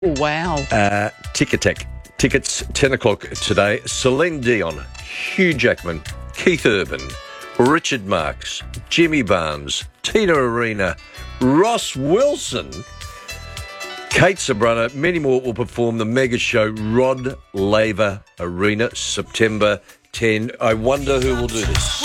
Wow. Ticketek. Tickets, 10 o'clock today. Celine Dion, Hugh Jackman, Keith Urban, Richard Marx, Jimmy Barnes, Tina Arena, Ross Wilson, Kate Sobrano, many more will perform the mega show Rod Laver Arena, September 10. I wonder who will do this.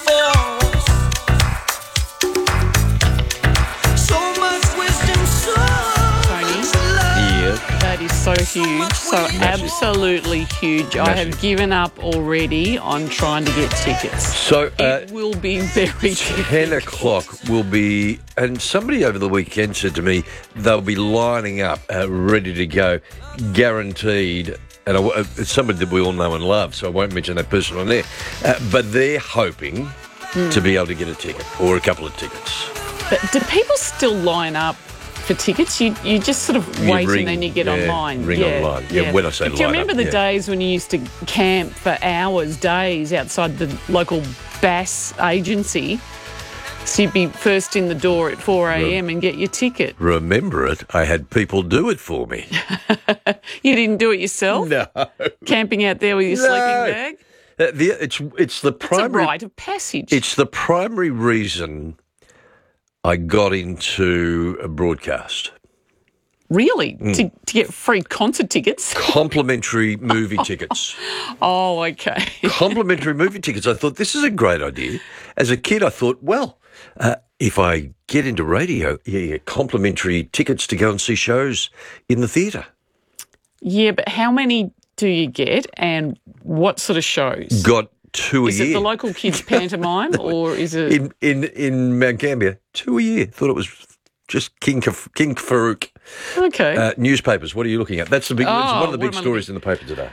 That is so huge, so absolutely huge. I have given up already on trying to get tickets. So it will be very 10 o'clock will be, and somebody over the weekend said to me they'll be lining up, ready to go, guaranteed. And it's somebody that we all know and love, so I won't mention that person on there. But they're hoping to be able to get a ticket or a couple of tickets. But do people still line up for tickets? You just sort of wait and then you get online. Online. Yeah, when I say line up. Do you remember the days when you used to camp for hours, days outside the local bass agency? So you'd be first in the door at 4 a.m. and get your ticket. Remember it? I had people do it for me. You didn't do it yourself? No. Camping out there with your sleeping bag? It's the primary... It's a rite of passage. It's the primary reason I got into a broadcast. Really? To get free concert tickets? Complimentary movie tickets. Oh, okay. Complimentary movie tickets. I thought, this is a great idea. As a kid, I thought, well, if I get into radio, complimentary tickets to go and see shows in the theatre. Yeah, but how many do you get and what sort of shows? Got 2 a year. Is it the local kids' pantomime or is it... In Mount Gambier, 2 a year. Thought it was just King Farouk. Okay. Newspapers, what are you looking at? That's one of the big stories in the paper today.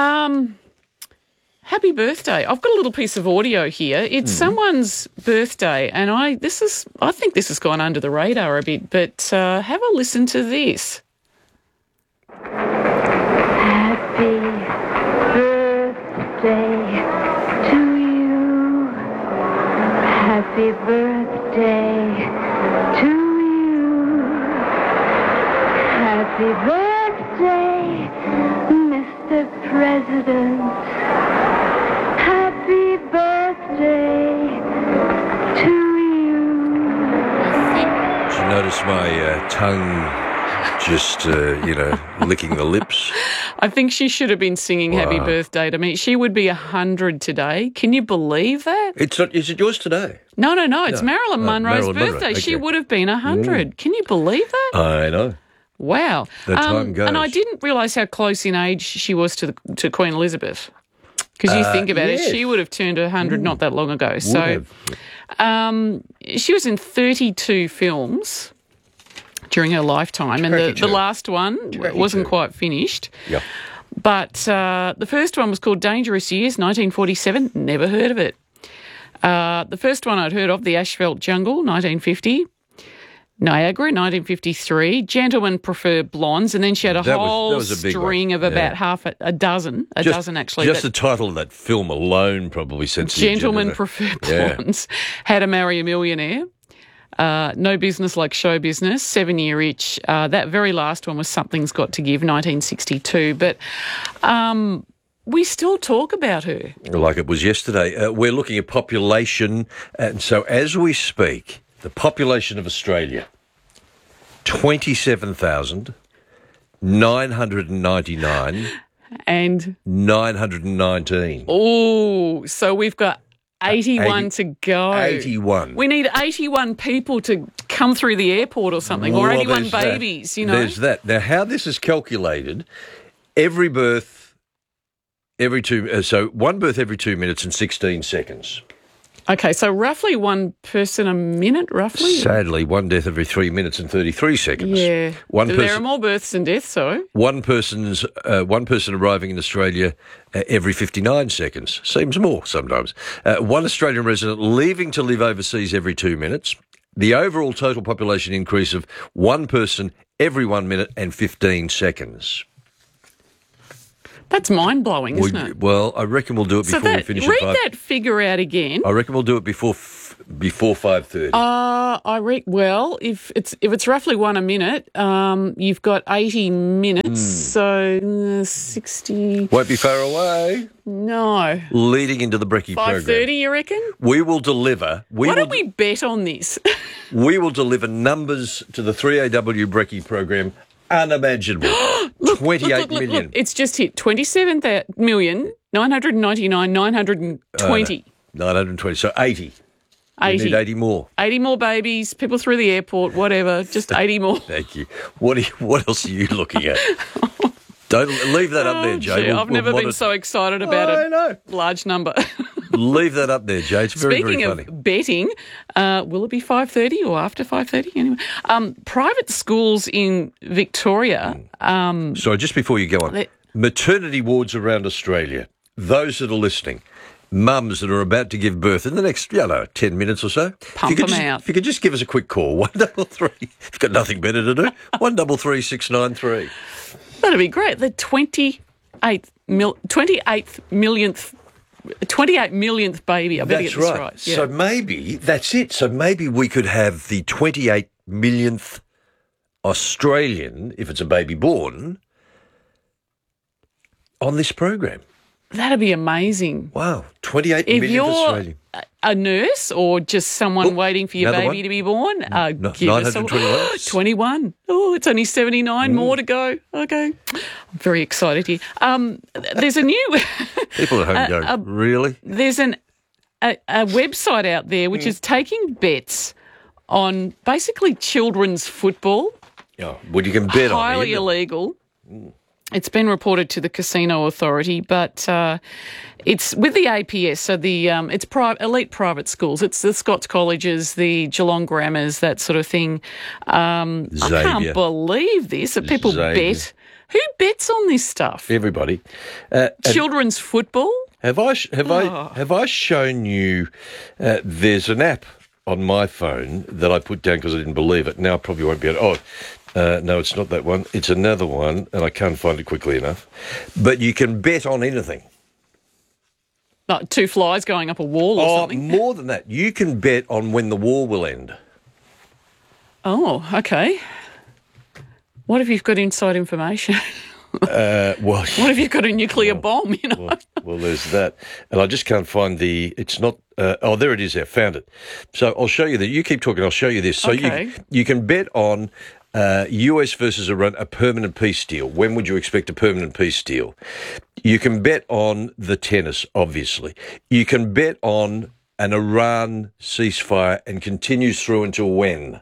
Happy birthday. I've got a little piece of audio here. It's someone's birthday and I think this has gone under the radar a bit, but have a listen to this. Happy birthday to you. Happy birthday to you. Happy birthday, Mr. President. Happy birthday to you. Did you notice my tongue just, licking the lips? I think she should have been singing Happy Birthday to me. She would be 100 today. Can you believe that? Is it yours today? No. It's Marilyn Monroe's birthday. Okay. She would have been 100. Can you believe that? I know. Wow. The time goes. And I didn't realise how close in age she was to Queen Elizabeth. Because you think about it, she would have turned 100 not that long ago. So she was in 32 films during her lifetime, and the last one wasn't quite finished. Yeah. But the first one was called Dangerous Years, 1947. Never heard of it. The first one I'd heard of, The Asphalt Jungle, 1950. Niagara, 1953. Gentlemen Prefer Blondes, and then she had a whole string of about half a dozen actually. Just the title of that film alone probably sends Gentlemen Prefer Blondes. How to Marry a Millionaire. No Business Like Show Business, 7 Year Itch. That very last one was Something's Got to Give, 1962. But we still talk about her. Like it was yesterday. We're looking at population. And so as we speak, the population of Australia, 27,999. And 919. Oh, so we've got 81 to go. 81. We need 81 people to come through the airport or something, or 81 babies, There's that. Now, how this is calculated, every birth, one birth every 2 minutes and 16 seconds. Okay, so roughly one person a minute, roughly? Sadly, one death every 3 minutes and 33 seconds. Yeah. There are more births than deaths, though. One person arriving in Australia every 59 seconds. Seems more sometimes. One Australian resident leaving to live overseas every 2 minutes. The overall total population increase of one person every 1 minute and 15 seconds. That's mind-blowing, isn't it? Well, I reckon we'll do it before we finish at 5. Read that figure out again. I reckon we'll do it before before 5:30? Well, if it's roughly one a minute, you've got 80 minutes, so 60. Won't be far away. No, Leading into the Brekkie program. 5:30. You reckon? We will deliver. Why don't we bet on this? We will deliver numbers to the 3AW Brekkie program unimaginable. 28 million. Look, it's just hit 27,999,920. 920. So 80. 80. We need 80 more. 80 more babies, people through the airport, whatever. Just 80 more. Thank you. What else are you looking at? Don't leave that up there, Jay. Gee, I've never been so excited about a large number. Leave that up there, Jay. It's very, Speaking very funny. of betting, will it be 5:30 or after 5:30? Anyway, private schools in Victoria. Sorry, just before you go on, maternity wards around Australia. Those that are listening, mums that are about to give birth in the next, 10 minutes or so. Pump them out. If you could just give us a quick call, 133. If you've got nothing better to do, 133 693. That'd be great. The 28 millionth baby. I better get this right. Yeah. So maybe that's it. So maybe we could have the 28 millionth Australian, if it's a baby born, on this program. That'd be amazing. Wow, 28 If millionth you're Australian. a nurse or just someone waiting for your another baby one? to be born, give us 921. 21. Oh, it's only 79 more to go. Okay. I'm very excited here. There's a new... People at home go, really? There's a website out there which is taking bets on basically children's football. Oh, well, you can bet on it. Highly illegal. It's been reported to the Casino Authority, but it's with the APS, so it's elite private schools. It's the Scots Colleges, the Geelong Grammars, that sort of thing. I can't believe this, that people bet. Who bets on this stuff? Everybody. Children's football? Have I shown you? There's an app on my phone that I put down because I didn't believe it. Now I probably won't be able. No, it's not that one. It's another one, and I can't find it quickly enough. But you can bet on anything. Like two flies going up a wall or something? More than that. You can bet on when the war will end. Oh, okay. What if you've got inside information? What if you've got a nuclear bomb, Well, there's that. And I just can't find it's not, there it is there, found it. So I'll show you that. You keep talking, I'll show you this. So okay. you can bet on US versus Iran, a permanent peace deal. When would you expect a permanent peace deal? You can bet on the tennis, obviously. You can bet on an Iran ceasefire and continues through until when?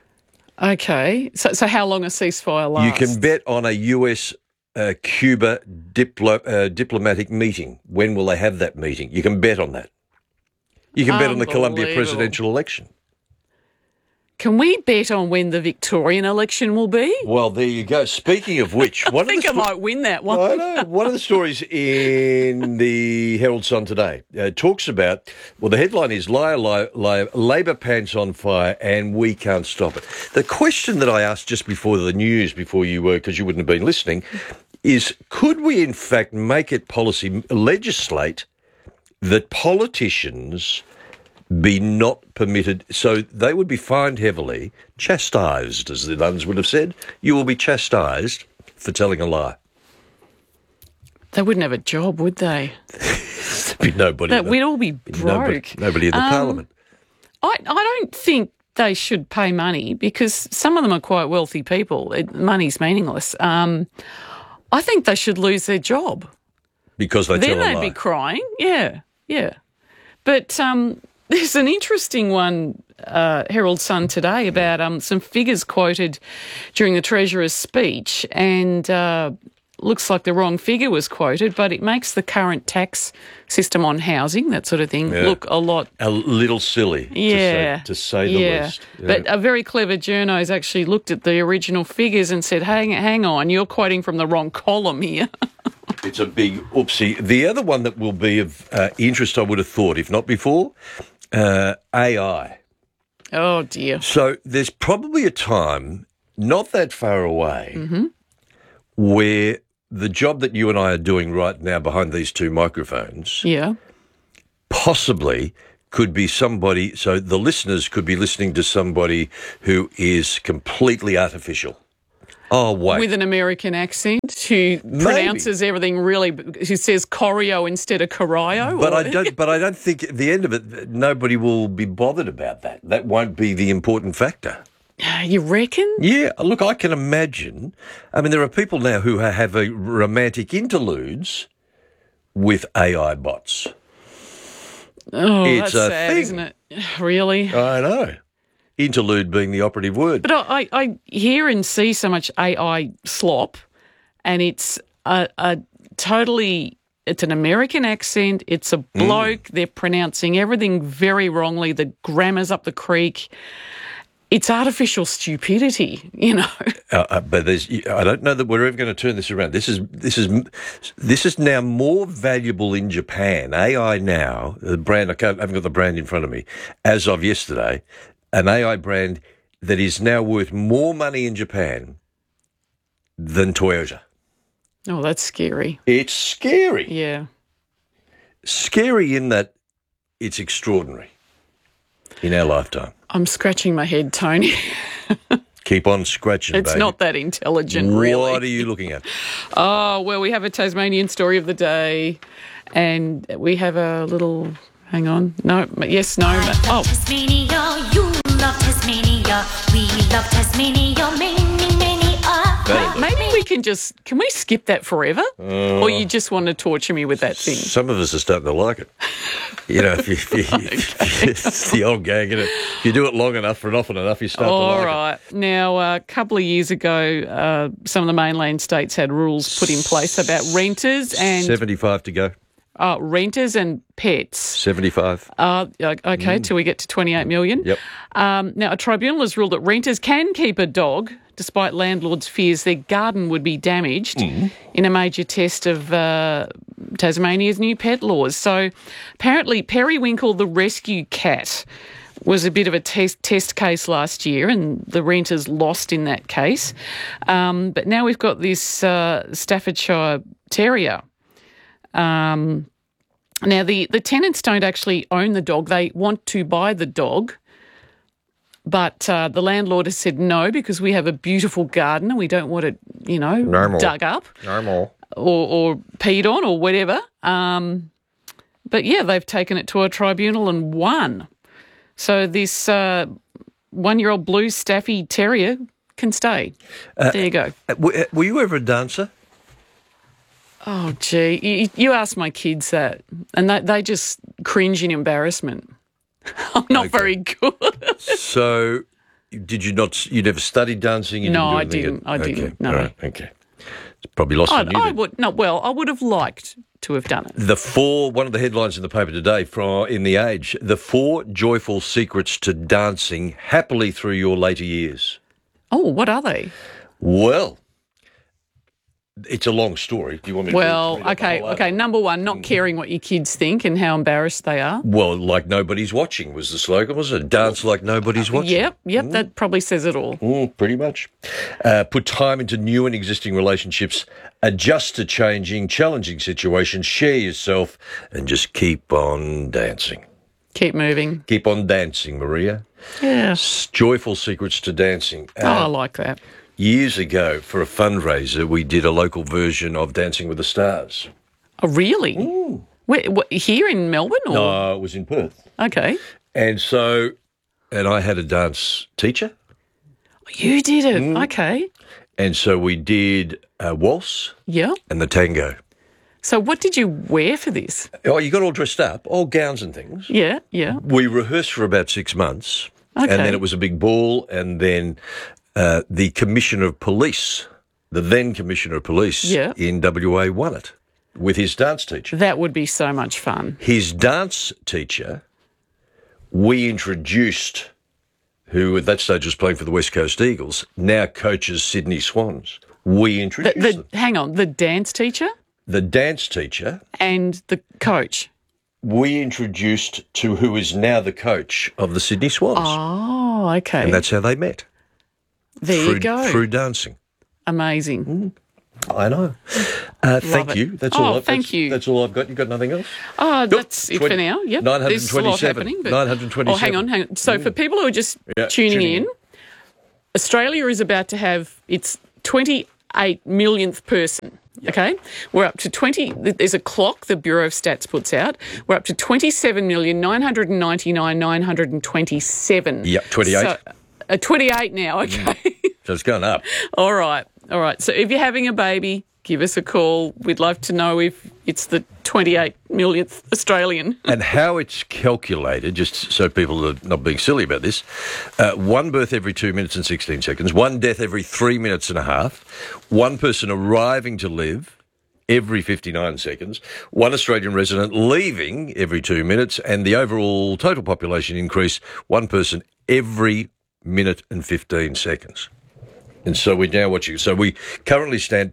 Okay. So how long a ceasefire lasts? You can bet on a US Cuba diplomatic meeting. When will they have that meeting? You can bet on that. You can bet on the Colombia presidential election. Can we bet on when the Victorian election will be? Well, there you go. Speaking of which, I think I might win that one. I know. One of the stories in the Herald Sun today talks about, the headline is Labor pants on fire and we can't stop it. The question that I asked just before the news, before you were, because you wouldn't have been listening, is could we in fact make it policy, legislate that politicians be not permitted, so they would be fined heavily, chastised, as the nuns would have said. You will be chastised for telling a lie. They wouldn't have a job, would they? There'd be nobody. We'd all be broke. Nobody in the parliament. I don't think they should pay money because some of them are quite wealthy people. Money's meaningless. I think they should lose their job. Because they tell a lie. Then they'd be crying. Yeah. But there's an interesting one, Herald Sun today, about some figures quoted during the Treasurer's speech, and looks like the wrong figure was quoted, but it makes the current tax system on housing, that sort of thing, look a little silly, to say the least. Yeah. But a very clever journo's actually looked at the original figures and said, hang on, you're quoting from the wrong column here. It's a big oopsie. The other one that will be of interest, I would have thought, if not before, AI. Oh, dear. So there's probably a time, not that far away, where the job that you and I are doing right now behind these two microphones possibly could be somebody, so the listeners could be listening to somebody who is completely artificial. Oh, wait. With an American accent who pronounces everything really, who says choreo instead of chorio. But I don't think at the end of it, nobody will be bothered about that. That won't be the important factor. You reckon? Yeah, look, I can imagine. I mean, there are people now who have a romantic interludes with AI bots. Oh, It's that's a sad, thing. isn't it? Really? I know. Interlude being the operative word. But I hear and see so much AI slop, and it's a totally, it's an American accent, it's a bloke, they're pronouncing everything very wrongly, the grammar's up the creek. It's artificial stupidity, you know. But I don't know that we're ever going to turn this around. This is now more valuable in Japan. AI now, the brand, I haven't got the brand in front of me, as of yesterday, an AI brand that is now worth more money in Japan than Toyota. Oh, that's scary. It's scary. Yeah. Scary in that it's extraordinary in our lifetime. I'm scratching my head, Tony. Keep on scratching, It's baby. not that intelligent, really. What are you looking at? Oh, well, we have a Tasmanian story of the day, and we have a little... Hang on. No. Yes, no. Oh, Tasmania, you love Tasmania, we love Tasmania, many are. maybe we can we skip that forever? Or you just want to torture me with that thing? Some of us are starting to like it. You know, it's the old gang, isn't it? If you do it long enough and often enough, you start to like All it. right. Now, a couple of years ago, some of the mainland states had rules put in place about renters and 75 to go. renters and pets. 75. Okay, till we get to 28 million. Yep. Now, a tribunal has ruled that renters can keep a dog despite landlords' fears their garden would be damaged in a major test of Tasmania's new pet laws. So apparently Periwinkle the rescue cat was a bit of a test case last year, and the renters lost in that case. But now we've got this Staffordshire Terrier. Now, the tenants don't actually own the dog. They want to buy the dog, but the landlord has said no because we have a beautiful garden and we don't want it, Normal. dug up Normal. or peed on or whatever. But, yeah, they've taken it to a tribunal and won. So this 1-year-old blue Staffy Terrier can stay. There you go. Were you ever a dancer? Oh, gee, you ask my kids that, and they just cringe in embarrassment. I'm not very good. So, did you not? You never studied dancing? You No, I anything didn't. I okay. didn't. No. All right. Okay. It's probably lost on you. I then. would no. Well, I would have liked to have done it. One of the headlines in the paper today in The Age, the 4 joyful secrets to dancing happily through your later years. Oh, what are they? Well, it's a long story. Do you want me to Well, read out the whole okay. Number one, not caring what your kids think and how embarrassed they are. Well, like nobody's watching was the slogan, wasn't it? Dance like nobody's watching. Yep. That probably says it all. Pretty much. Put time into new and existing relationships. Adjust to challenging situations. Share yourself and just keep on dancing. Keep moving. Keep on dancing, Maria. Yeah. Joyful secrets to dancing. I like that. Years ago, for a fundraiser, we did a local version of Dancing with the Stars. Oh, really? Where, here in Melbourne? Or? No, it was in Perth. Okay. And I had a dance teacher. You did it. Okay. And so we did a waltz Yeah. and the tango. So what did you wear for this? Oh, you got all dressed up, all gowns and things. Yeah. We rehearsed for about 6 months. Okay. And then it was a big ball. And then the Commissioner of Police, the then Commissioner of Police in WA won it with his dance teacher. That would be so much fun. His dance teacher, we introduced, who at that stage was playing for the West Coast Eagles, now coaches Sydney Swans. We introduced them. Hang on, the dance teacher The dance teacher, and the coach. we introduced to who is now the coach of the Sydney Swans. Oh, okay. And that's how they met. There you go. Through dancing. Amazing. I know. Thank you. That's all. Thank you. That's all I've got. You got nothing else? Oh, that's it for now. Yep. 927. There's a lot happening. But, 927. Oh, hang on. So for people who are just tuning in, Australia is about to have its 28 millionth person. Okay, we're up to 20. There's a clock the Bureau of Stats puts out. We're up to 27,999,927. Yep, 28. So, 28 now. Okay. So it's going up. All right. So if you're having a baby, give us a call. We'd love to know if it's the 28 millionth Australian. And how it's calculated, just so people are not being silly about this, one birth every 2 minutes and 16 seconds, one death every 3 minutes and a half, one person arriving to live every 59 seconds, one Australian resident leaving every 2 minutes, and the overall total population increase, one person every minute and 15 seconds. And so we're now watching. So we currently stand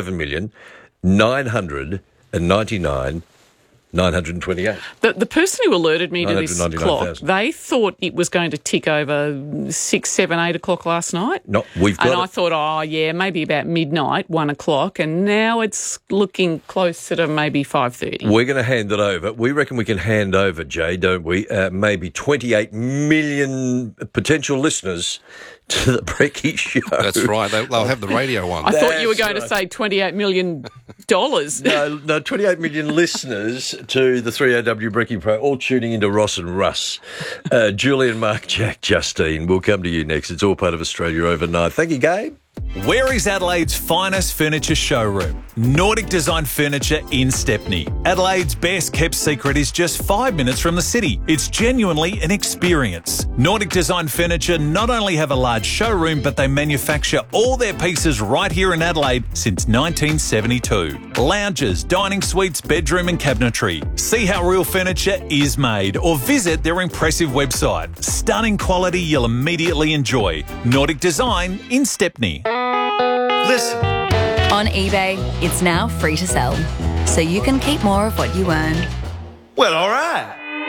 27,999,928. The person who alerted me to this clock, they thought it was going to tick over 6, 7, 8 o'clock last night. No, we've got I thought, maybe about midnight, 1 o'clock, and now it's looking closer to maybe 5:30. We're going to hand it over. We reckon we can hand over, Jay, don't we? Maybe 28 million potential listeners to the Brekkie Show. That's right. They'll have the radio one. I thought you were going to say $28 million. No, 28 million listeners to the 3AW Brekkie Pro, all tuning into Ross and Russ. Julian, Mark, Jack, Justine. We'll come to you next. It's all part of Australia Overnight. Thank you, Gabe. Where is Adelaide's finest furniture showroom? Nordic Design Furniture in Stepney. Adelaide's best kept secret is just 5 minutes from the city. It's genuinely an experience. Nordic Design Furniture not only have a large showroom, but they manufacture all their pieces right here in Adelaide since 1972. Lounges, dining suites, bedroom and cabinetry. See how real furniture is made or visit their impressive website. Stunning quality you'll immediately enjoy. Nordic Design in Stepney. Listen. On eBay, it's now free to sell, so you can keep more of what you earn. Well, all right.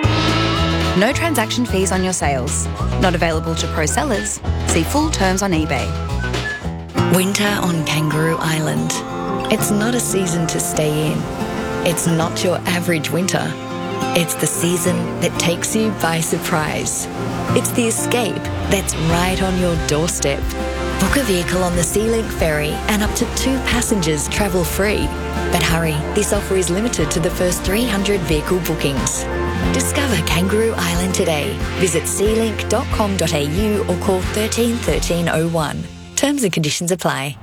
No transaction fees on your sales. Not available to pro sellers. See full terms on eBay. Winter on Kangaroo Island. It's not a season to stay in. It's not your average winter. It's the season that takes you by surprise. It's the escape that's right on your doorstep. Book a vehicle on the SeaLink ferry and up to 2 passengers travel free. But hurry, this offer is limited to the first 300 vehicle bookings. Discover Kangaroo Island today. Visit sealink.com.au or call 13 1301. Terms and conditions apply.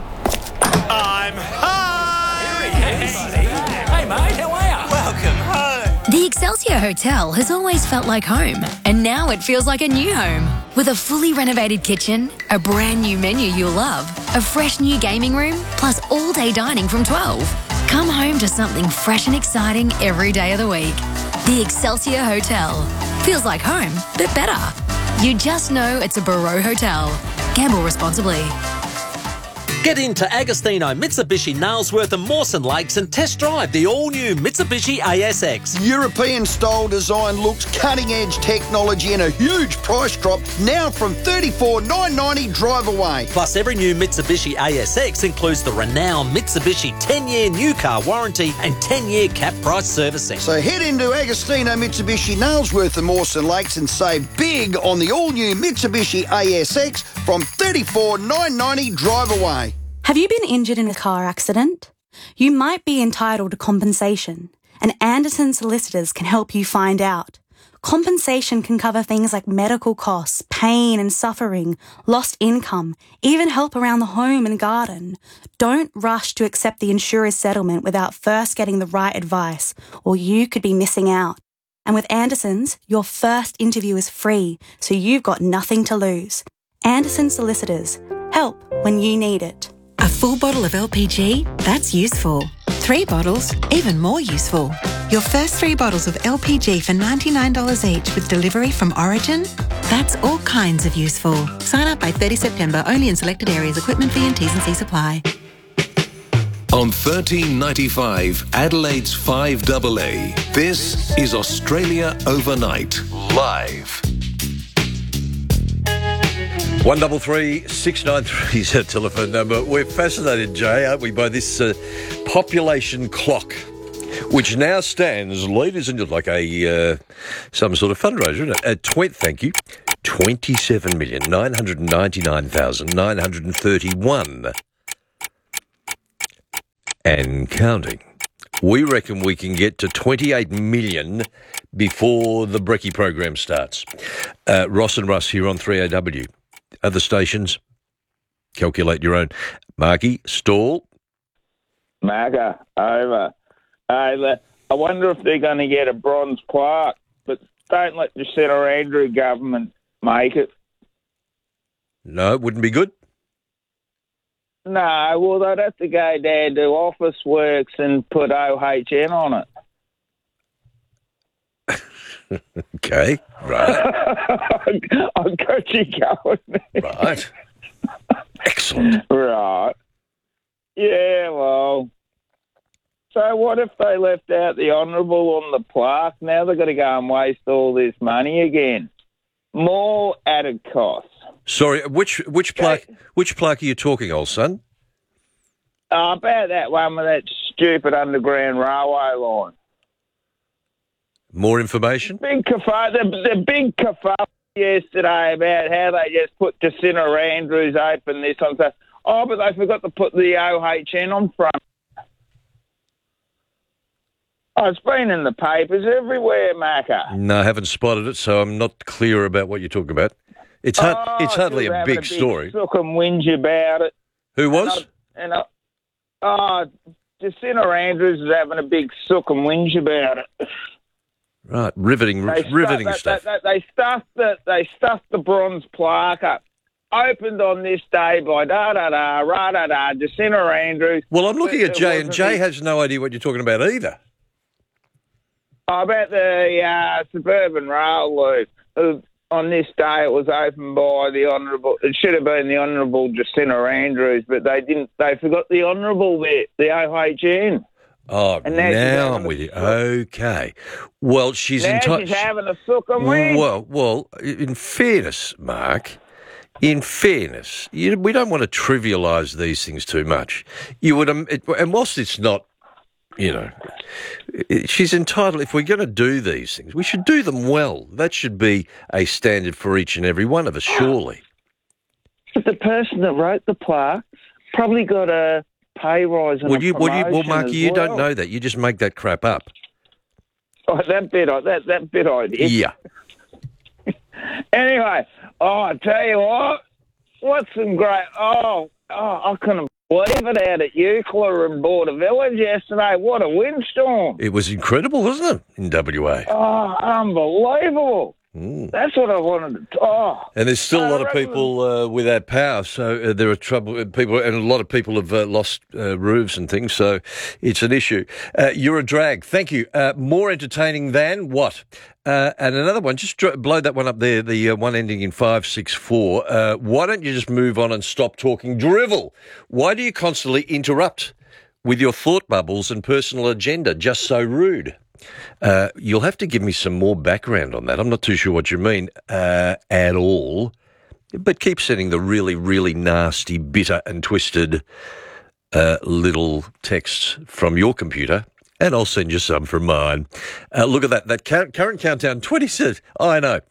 I'm home! Hey, mate, how are you? Welcome home. The Excelsior Hotel has always felt like home, and now it feels like a new home. With a fully renovated kitchen, a brand new menu you'll love, a fresh new gaming room, plus all-day dining from 12. Come home to something fresh and exciting every day of the week. The Excelsior Hotel. Feels like home, but better. You just know it's a Barreau Hotel. Gamble responsibly. Get into Agostino, Mitsubishi, Nailsworth and Mawson Lakes and test drive the all-new Mitsubishi ASX. European-style design looks, cutting-edge technology and a huge price drop now from $34,990 drive away. Plus, every new Mitsubishi ASX includes the renowned Mitsubishi 10-year new car warranty and 10-year cap price servicing. So head into Agostino, Mitsubishi, Nailsworth and Mawson Lakes and save big on the all-new Mitsubishi ASX from $34,990 drive away. Have you been injured in a car accident? You might be entitled to compensation, and Anderson Solicitors can help you find out. Compensation can cover things like medical costs, pain and suffering, lost income, even help around the home and garden. Don't rush to accept the insurer's settlement without first getting the right advice, or you could be missing out. And with Anderson's, your first interview is free, so you've got nothing to lose. Anderson Solicitors. Help when you need it. A full bottle of LPG? That's useful. 3 bottles? Even more useful. Your first 3 bottles of LPG for $99 each with delivery from Origin? That's all kinds of useful. Sign up by 30 September, only in selected areas. Equipment fee and T's and C's apply. On 1395 Adelaide's 5AA, this is Australia Overnight, live. 133 693 is our telephone number. We're fascinated, Jay, aren't we, by this population clock, which now stands, ladies and gentlemen, like a some sort of fundraiser, isn't it? Thank you. 27,999,931 and counting. We reckon we can get to 28 million before the Brekkie program starts. Ross and Russ here on 3AW. Other stations, calculate your own. Marky, stall. Macca, over. I wonder if they're going to get a bronze plaque, but don't let the St Andrew government make it. No, it wouldn't be good. No, well, they'd have to go down to Office Works and put OHN on it. Okay, right. I've got you going there. Right. Excellent. Right. Yeah, well. So what if they left out the Honourable on the plaque? Now they've got to go and waste all this money again. More added costs. Sorry, which plaque are you talking, old son? About that one with that stupid underground railway line. More information? The big kerfuffle yesterday about how they just put Jacinta Andrews open this on stuff. Oh, but they forgot to put the OHN on front. Oh, it's been in the papers everywhere, Macca. No, I haven't spotted it, so I'm not clear about what you're talking about. It's hardly a big story. Sook and whinge about it. Who was? Jacinta Andrews is having a big sook and whinge about it. Right, riveting stuff. They stuffed the bronze plaque up. Opened on this day by Jacinta Andrews. Well, I'm looking at Jay, and Jay has no idea what you're talking about either. About the suburban rail loop. On this day, it was opened by the Honourable. It should have been the Honourable Jacinta Andrews, but they didn't. They forgot the Honourable there, the OHN. Oh, and now I'm with you. Okay. Well, she's she's having a sook and whinge. Well, in fairness, Mark, we don't want to trivialise these things too much. You would, and whilst it's not, she's entitled. If we're going to do these things, we should do them well. That should be a standard for each and every one of us, surely. But the person that wrote the plaque probably got a pay rise and Well, Mark, you don't know that. You just make that crap up. Oh, that bit I did. Yeah. Anyway, I tell you what's some great... I couldn't believe it out at Euclid and Border Village yesterday. What a windstorm. It was incredible, wasn't it, in WA? Oh, unbelievable. That's what I wanted to... And there's still a lot of people without power, so there are people, and a lot of people have lost roofs and things, so it's an issue. You're a drag. Thank you. More entertaining than what? And another one, just blow that one up there, the one ending in 564. Why don't you just move on and stop talking drivel? Why do you constantly interrupt with your thought bubbles and personal agenda? Just so rude. You'll have to give me some more background on that. I'm not too sure what you mean at all. But keep sending the really, really nasty, bitter and twisted little texts from your computer, and I'll send you some from mine. Look at that. That current countdown, 27. Oh, I know.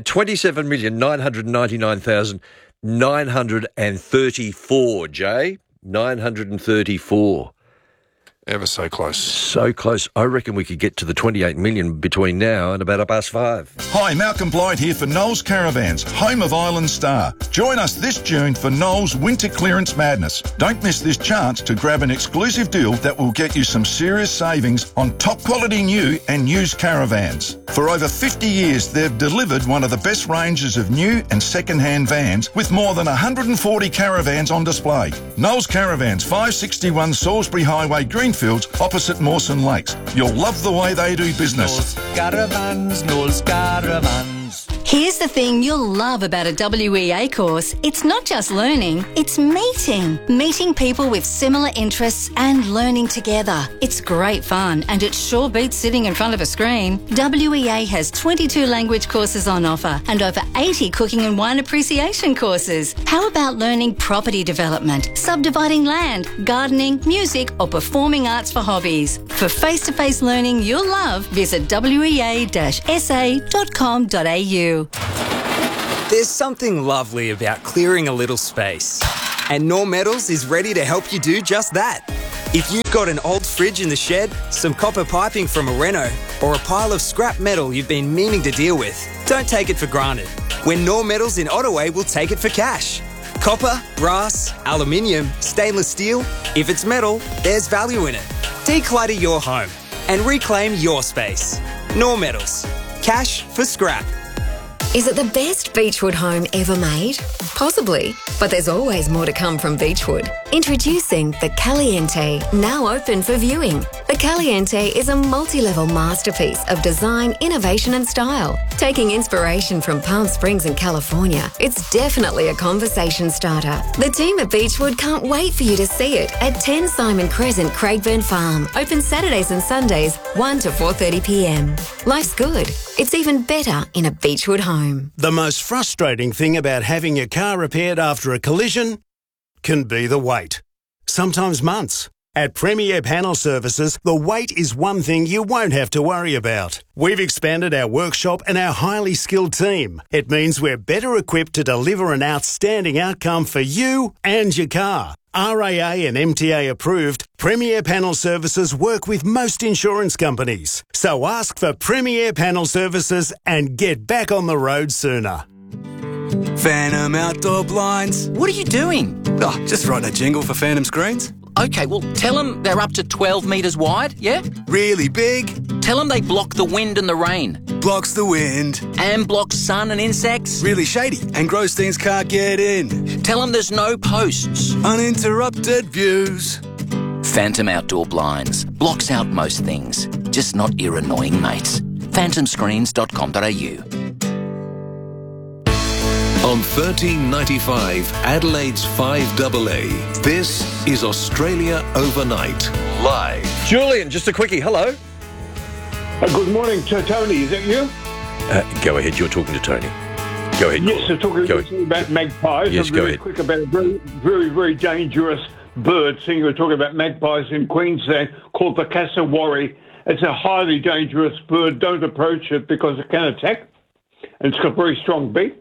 27,999,934, Jay. 934. Ever so close. So close. I reckon we could get to the 28 million between now and about 5:05. Hi, Malcolm Blight here for Knowles Caravans, home of Island Star. Join us this June for Knowles Winter Clearance Madness. Don't miss this chance to grab an exclusive deal that will get you some serious savings on top quality new and used caravans. For over 50 years, they've delivered one of the best ranges of new and second-hand vans with more than 140 caravans on display. Knowles Caravans, 561 Salisbury Highway, Greenfields, opposite Mawson Lakes. You'll love the way they do business. Knowles Caravans. Here's the thing you'll love about a WEA course. It's not just learning, it's meeting. Meeting people with similar interests and learning together. It's great fun, and it sure beats sitting in front of a screen. WEA has 22 language courses on offer and over 80 cooking and wine appreciation courses. How about learning property development, subdividing land, gardening, music, or performing arts for hobbies? For face-to-face learning you'll love, visit wea-sa.com.au. There's something lovely about clearing a little space. And Norm Metals is ready to help you do just that. If you've got an old fridge in the shed, some copper piping from a reno, or a pile of scrap metal you've been meaning to deal with, don't take it for granted. When Norm Metals in Ottaway will take it for cash. Copper, brass, aluminium, stainless steel. If it's metal, there's value in it. Declutter your home and reclaim your space. Norm Metals. Cash for scrap. Is it the best Beechwood home ever made? Possibly, but there's always more to come from Beechwood. Introducing the Caliente, now open for viewing. The Caliente is a multi-level masterpiece of design, innovation and style. Taking inspiration from Palm Springs in California, it's definitely a conversation starter. The team at Beechwood can't wait for you to see it at 10 Simon Crescent, Craigburn Farm. Open Saturdays and Sundays, 1 to 4:30 p.m. Life's good. It's even better in a Beechwood home. The most frustrating thing about having your car repaired after a collision can be the wait. Sometimes months. At Premier Panel Services, the wait is one thing you won't have to worry about. We've expanded our workshop and our highly skilled team. It means we're better equipped to deliver an outstanding outcome for you and your car. RAA and MTA approved, Premier Panel Services work with most insurance companies. So ask for Premier Panel Services and get back on the road sooner. Phantom Outdoor Blinds. What are you doing? Oh, just writing a jingle for Phantom Screens. Okay, well, tell them they're up to 12 metres wide, yeah? Really big. Tell them they block the wind and the rain. Blocks the wind. And blocks sun and insects. Really shady, and gross things can't get in. Tell them there's no posts. Uninterrupted views. Phantom Outdoor Blinds. Blocks out most things, just not your annoying mates. phantomscreens.com.au. On 1395 Adelaide's 5AA, this is Australia Overnight, live. Julian, just a quickie, hello. Good morning, Tony, is that you? Go ahead, you're talking to Tony. Go ahead. Yes, I'm talking about magpies. Yes, go ahead. Quick about a very, very, very dangerous bird. Seeing you were talking about magpies in Queensland called the cassowary. It's a highly dangerous bird. Don't approach it because it can attack. And it's got a very strong beak.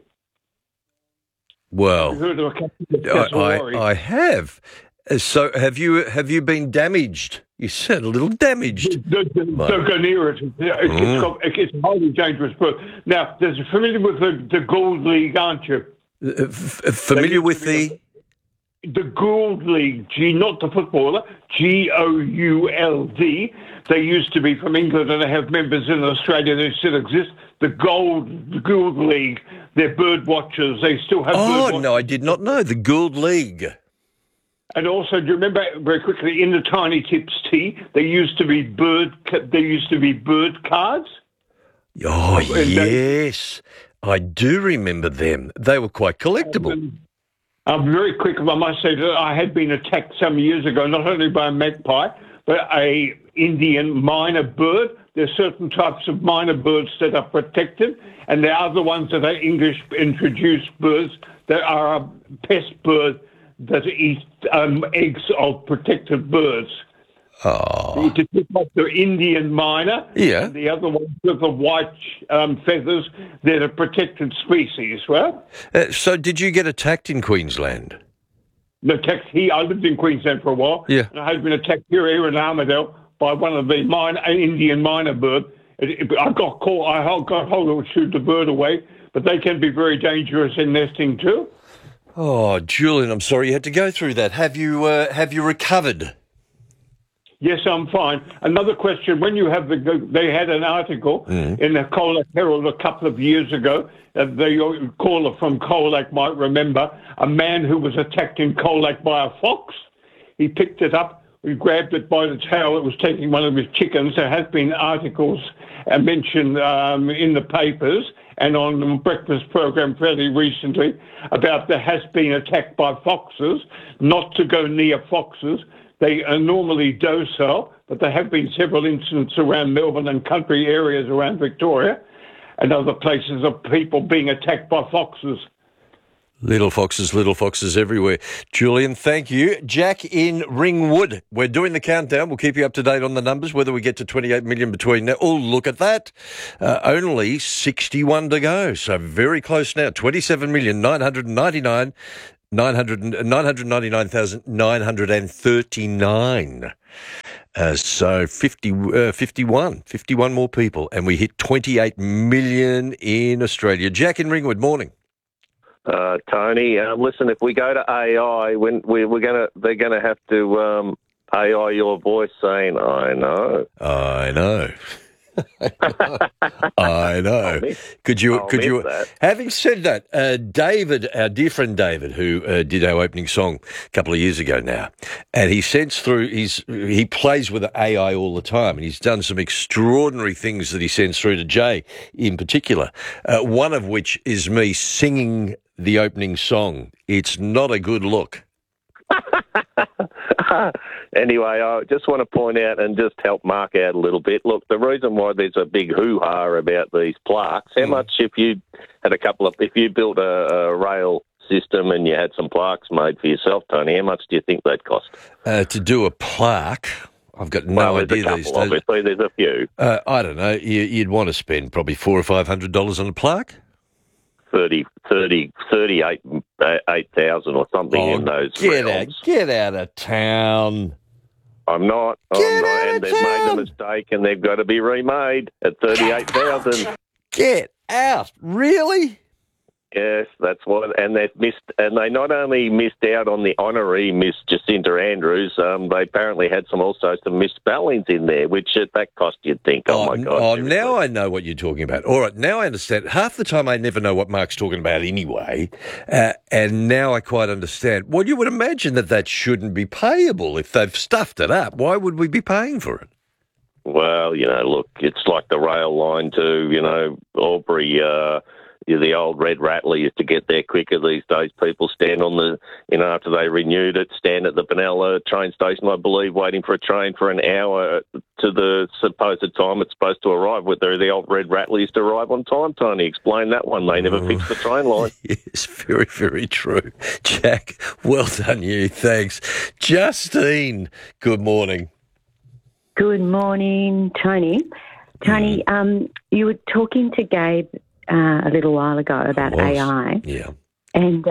Well, You've heard of a cassowary? I have. So have you been damaged? You sound a little damaged. Don't go near it. It's a highly dangerous bird. Now, there's familiar with the Gould League, aren't you? Familiar with the Gould League, not the footballer, Gould. They used to be from England, and they have members in Australia that still exist. The Gould League, they're bird watchers. They still have bird watchers. Oh, no, I did not know. The Gould League. And also, do you remember very quickly in the Tiny Tips tea, there used to be bird cards? Oh, yes. I do remember them. They were quite collectible. Very quick, I must say that I had been attacked some years ago, not only by a magpie, but a Indian minor bird. There's certain types of minor birds that are protected, and there are other ones that are English introduced birds that are a pest bird that eat eggs of protected birds. Oh. To pick up the Indian minor, yeah. And the other ones with the white feathers, they're a protected species, well? So did you get attacked in Queensland? I lived in Queensland for a while, yeah. And I had been attacked here in Armidale by one of the Indian minor bird. I got caught, I got hold of it, shoot the bird away, but they can be very dangerous in nesting too. Oh, Julian, I'm sorry you had to go through that. Have you recovered? Yes, I'm fine. Another question: when you have they had an article in the Colac Herald a couple of years ago. The caller from Colac might remember a man who was attacked in Colac by a fox. He picked it up, who grabbed it by the tail. It was taking one of his chickens. There has been articles mentioned in the papers and on the breakfast program fairly recently about there has been attacked by foxes, not to go near foxes. They are normally docile, but there have been several incidents around Melbourne and country areas around Victoria and other places of people being attacked by foxes. Little foxes everywhere. Julian, thank you. Jack in Ringwood. We're doing the countdown. We'll keep you up to date on the numbers, whether we get to 28 million between now. Oh, look at that. Only 61 to go. So very close now. 999,939. So 51 more people. And we hit 28 million in Australia. Jack in Ringwood, morning. Tony, listen, if we go to AI, they're gonna have to AI your voice saying, "I know." I know. Could you? That. Having said that, David, our dear friend David, who did our opening song a couple of years ago now, and he sends through. He plays with AI all the time, and he's done some extraordinary things that he sends through to Jay, in particular. One of which is me singing the opening song. It's not a good look. Anyway, I just want to point out and just help Mark out a little bit. Look, the reason why there's a big hoo-ha about these plaques, how much if you built a rail system and you had some plaques made for yourself, Tony, how much do you think they'd cost? To do a plaque, I've got no idea these days. Obviously, there's a few. I don't know. You'd want to spend probably $400 or $500 on a plaque. 8,000 or something in those realms. Get out of town. I'm not. And they've made the mistake and they've got to be remade at 38,000. Get out. Really? Yes, that's what. And they've missed. And they not only missed out on the honorary Miss Jacinta Andrews, they apparently had some misspellings in there, which at that cost you'd think, oh my God. Oh, now I know what you're talking about. All right, now I understand. Half the time I never know what Mark's talking about anyway, and now I quite understand. Well, you would imagine that shouldn't be payable if they've stuffed it up. Why would we be paying for it? Well, look, it's like the rail line to, Albury, the old Red Rattler used to get there quicker. These days, people stand on after they renewed it, stand at the Benalla train station, I believe, waiting for a train for an hour to the supposed time it's supposed to arrive. Whether the old Red Rattler used to arrive on time, Tony, explain that one. They never fixed the train line. Yes, very, very true. Jack, well done you. Thanks. Justine, good morning. Good morning, Tony. Tony, you were talking to Gabe a little while ago about AI. Yeah. And,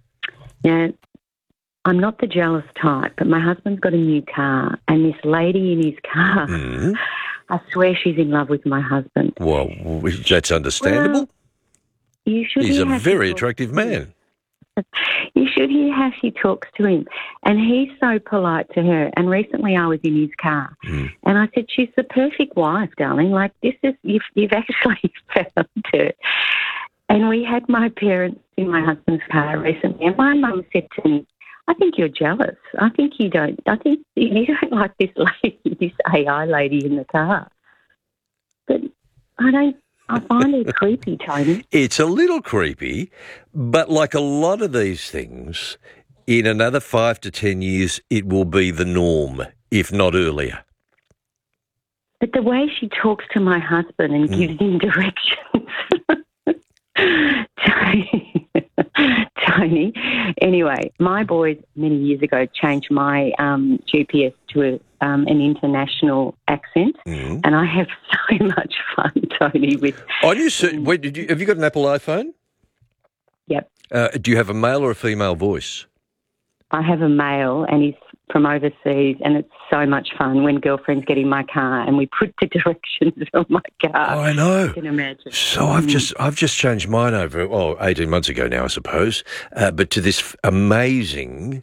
I'm not the jealous type, but my husband's got a new car, and this lady in his car, I swear she's in love with my husband. Well, that's understandable. Well, you should He's hear a how very she attractive talks to man. him. You should hear how she talks to him. And he's so polite to her. And recently I was in his car and I said, she's the perfect wife, darling. Like, you've actually found her. And we had my parents in my husband's car recently, and my mum said to me, I think you're jealous. I think you don't like this lady, this AI lady in the car. But I find it creepy, Tony. It's a little creepy, but like a lot of these things, in another 5 to 10 years, it will be the norm, if not earlier. But the way she talks to my husband and gives him directions, Tony. Anyway, my boys many years ago changed my GPS to an international accent, and I have so much fun, Tony. With have you got an Apple iPhone? Yep. Do you have a male or a female voice? I have a male, and he's from overseas, and it's so much fun when girlfriends get in my car and we put the directions on my car. Oh, I know. You can imagine. So I've just changed mine over 18 months ago now, I suppose, but to this amazing,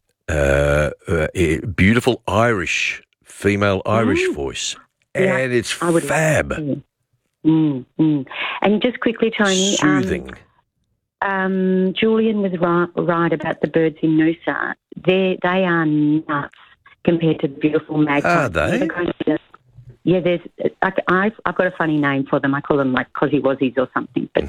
beautiful female Irish voice, and it's fab. And just quickly, Tony, soothing. Julian was right about the birds in Noosa. They are nuts. compared to the beautiful magpies. Are they? Yeah, there's. I've got a funny name for them. I call them like Cosy Wozzies or something. But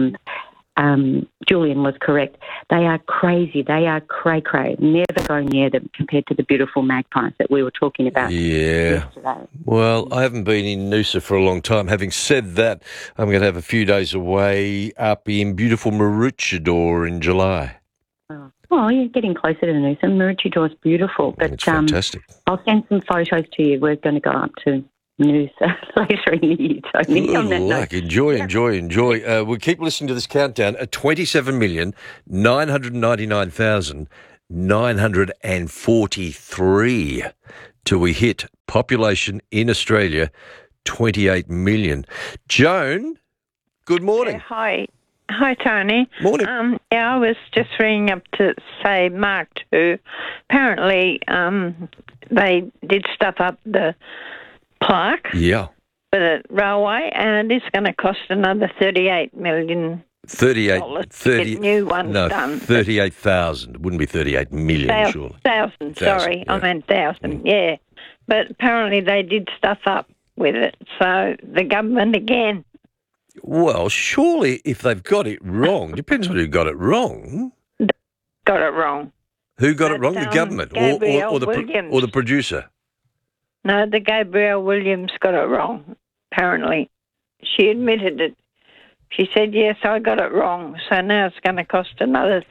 Julian was correct. They are crazy. They are cray-cray. Never go near them compared to the beautiful magpies that we were talking about yesterday. Well, I haven't been in Noosa for a long time. Having said that, I'm going to have a few days away up in beautiful Maroochydore in July. Oh, you're getting closer to Noosa. Maroochydore is beautiful. But, it's fantastic. I'll send some photos to you. We're going to go up to Noosa later in the year, Tony. On that note. Enjoy. We'll keep listening to this countdown at 27,999,943 till we hit population in Australia 28 million. Joan, good morning. Hi, Tony. Morning. I was just ringing up to say Mark II. Apparently, they did stuff up the plaque for the railway, and it is going to cost another $38 million. To get new ones done. 38,000. It wouldn't be 38 million, surely. Thousand, sorry. I meant 1,000, yeah. But apparently they did stuff up with it. So the government again. Well, surely if they've got it wrong, depends on who got it wrong. Got it wrong. Who got it wrong? The government or the producer? No, the Gabrielle Williams got it wrong, apparently. She admitted it. She said, yes, I got it wrong. So now it's going to cost another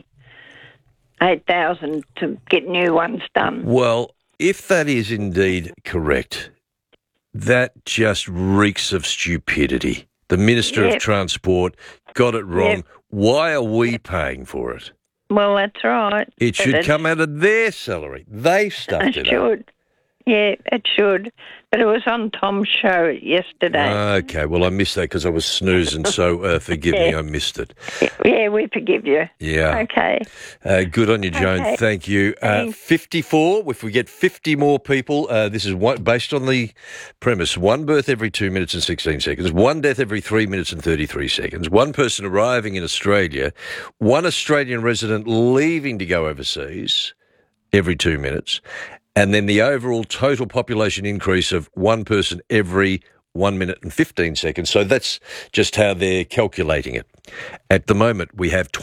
$38,000 to get new ones done. Well, if that is indeed correct, that just reeks of stupidity. The Minister of Transport got it wrong. Yep. Why are we paying for it? Well, that's right. It should come out of their salary. They stuffed it up. Yeah, it should. But it was on Tom's show yesterday. Okay, well, I missed that because I was snoozing, so forgive me, I missed it. Yeah, we forgive you. Yeah. Okay. Good on you, Joan. Okay. Thank you. 54, if we get 50 more people, this is based on the premise, one birth every 2 minutes and 16 seconds, one death every 3 minutes and 33 seconds, one person arriving in Australia, one Australian resident leaving to go overseas every 2 minutes, and then the overall total population increase of one person every 1 minute and 15 seconds. So that's just how they're calculating it. At the moment, we have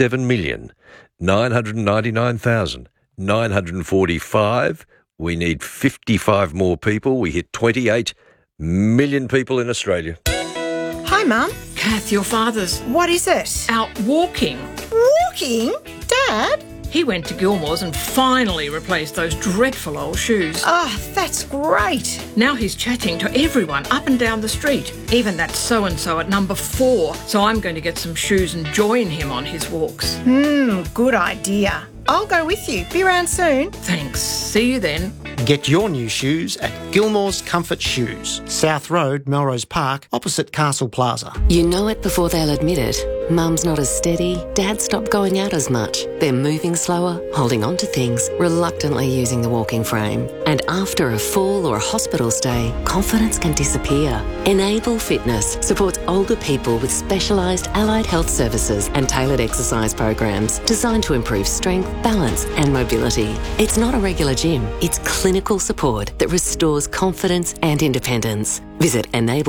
27,999,945. We need 55 more people. We hit 28 million people in Australia. Hi, Mum. Kath, your father's... What is it? Out walking. Walking? Dad? He went to Gilmore's and finally replaced those dreadful old shoes. Oh, that's great. Now he's chatting to everyone up and down the street, even that so-and-so at number 4. So I'm going to get some shoes and join him on his walks. Good idea. I'll go with you. Be around soon. Thanks. See you then. Get your new shoes at Gilmore's Comfort Shoes, South Road, Melrose Park, opposite Castle Plaza. You know it before they'll admit it. Mum's not as steady, Dad stopped going out as much. They're moving slower, holding on to things, reluctantly using the walking frame. And after a fall or a hospital stay, confidence can disappear. Enable Fitness supports older people with specialised allied health services and tailored exercise programs designed to improve strength, balance and mobility. It's not a regular gym, it's clinical support that restores confidence and independence. Visit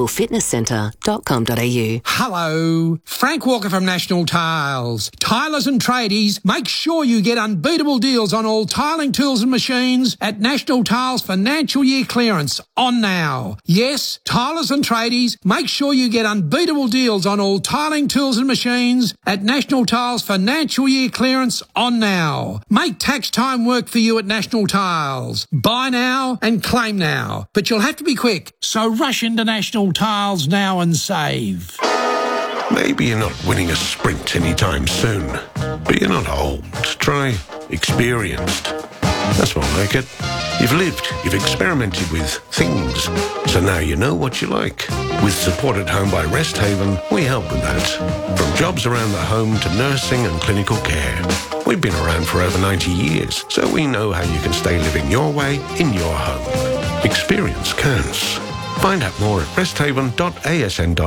enablefitnesscentre.com.au. Hello, Frank Walker from National Tiles. Tilers and tradies, make sure you get unbeatable deals on all tiling tools and machines at National Tiles financial year clearance on now. Yes, tilers and tradies, make sure you get unbeatable deals on all tiling tools and machines at National Tiles financial year clearance on now. Make tax time work for you at National Tiles. Buy now and claim now, but you'll have to be quick, so rush into National Tiles now and save. Maybe you're not winning a sprint anytime soon, but you're not old. Try experienced. That's more like it. You've lived, you've experimented with things, so now you know what you like. With Support at Home by Resthaven, we help with that. From jobs around the home to nursing and clinical care. We've been around for over 90 years, so we know how you can stay living your way in your home. Experience counts. Find out more at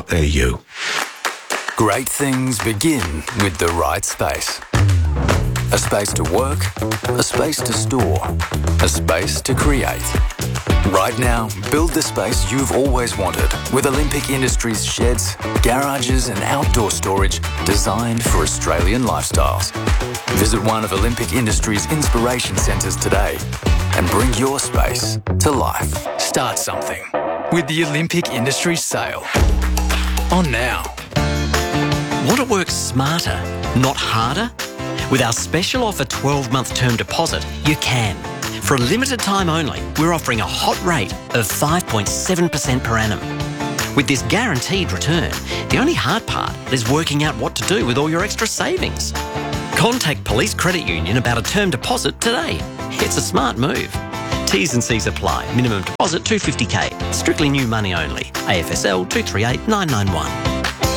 resthaven.asn.au. Great things begin with the right space. A space to work, a space to store, a space to create. Right now, build the space you've always wanted with Olympic Industries sheds, garages and outdoor storage designed for Australian lifestyles. Visit one of Olympic Industries' inspiration centres today and bring your space to life. Start something with the Olympic Industries sale. On now. Want to work smarter, not harder? With our special offer 12-month term deposit, you can. For a limited time only, we're offering a hot rate of 5.7% per annum. With this guaranteed return, the only hard part is working out what to do with all your extra savings. Contact Police Credit Union about a term deposit today. It's a smart move. T's and C's apply. Minimum deposit $250K. Strictly new money only. AFSL 238991.